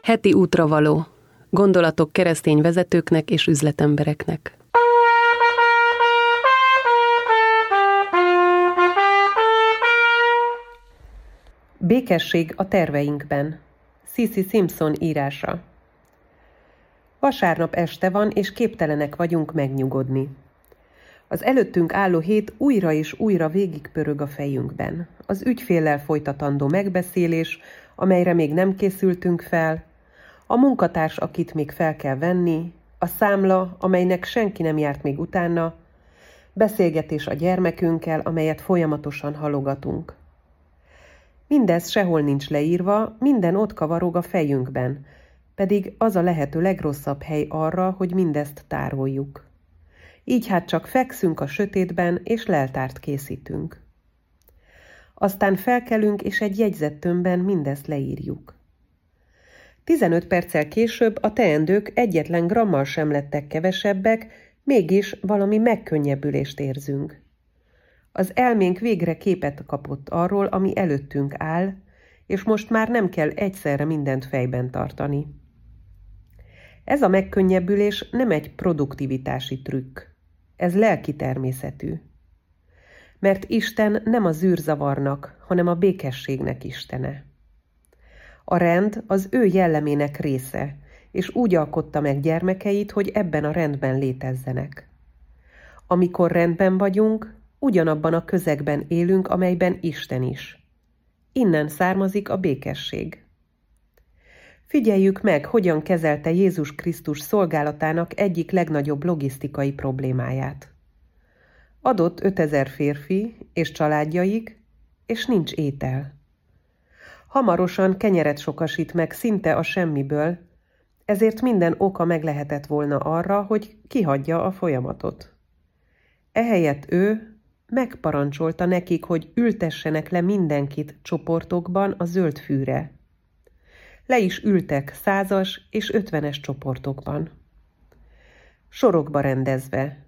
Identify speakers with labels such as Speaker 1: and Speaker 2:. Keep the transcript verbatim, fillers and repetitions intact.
Speaker 1: Heti útravaló. Gondolatok keresztény vezetőknek és üzletembereknek.
Speaker 2: Békesség a terveinkben. Cici Simpson írása. Vasárnap este van, és képtelenek vagyunk megnyugodni. Az előttünk álló hét újra és újra végigpörög a fejünkben. Az ügyféllel folytatandó megbeszélés, amelyre még nem készültünk fel, a munkatárs, akit még fel kell venni, a számla, amelynek senki nem járt még utána, beszélgetés a gyermekünkkel, amelyet folyamatosan halogatunk. Mindez sehol nincs leírva, minden ott kavarog a fejünkben, pedig az a lehető legrosszabb hely arra, hogy mindezt tároljuk. Így hát csak fekszünk a sötétben, és leltárt készítünk. Aztán felkelünk, és egy jegyzettömbben mindezt leírjuk. Tizenöt perccel később a teendők egyetlen grammal sem lettek kevesebbek, mégis valami megkönnyebbülést érzünk. Az elménk végre képet kapott arról, ami előttünk áll, és most már nem kell egyszerre mindent fejben tartani. Ez a megkönnyebbülés nem egy produktivitási trükk. Ez lelki természetű. Mert Isten nem a zűrzavarnak, hanem a békességnek istene. A rend az ő jellemének része, és úgy alkotta meg gyermekeit, hogy ebben a rendben létezzenek. Amikor rendben vagyunk, ugyanabban a közegben élünk, amelyben Isten is. Innen származik a békesség. Figyeljük meg, hogyan kezelte Jézus Krisztus szolgálatának egyik legnagyobb logisztikai problémáját. Adott ötezer férfi és családjaik, és nincs étel. Hamarosan kenyeret sokasít meg szinte a semmiből, ezért minden oka meg lehetett volna arra, hogy kihagyja a folyamatot. Ehelyett ő megparancsolta nekik, hogy ültessenek le mindenkit csoportokban a zöld fűre. Le is ültek százas és ötvenes csoportokban. Sorokba rendezve,